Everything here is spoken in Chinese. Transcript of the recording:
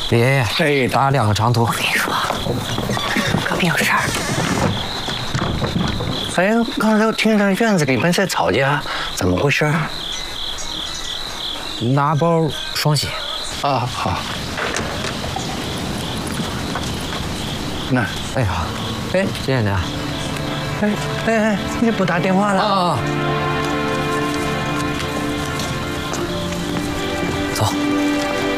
李爷爷， 哎， 打2个长途。 我跟你说，隔壁有事儿。 哎，刚才我听着院子里边在吵架，怎么回事？ 拿包双喜。 啊，好。那， 哎呀，哎，谢谢您啊。 哎，你不打电话了？ 啊。走。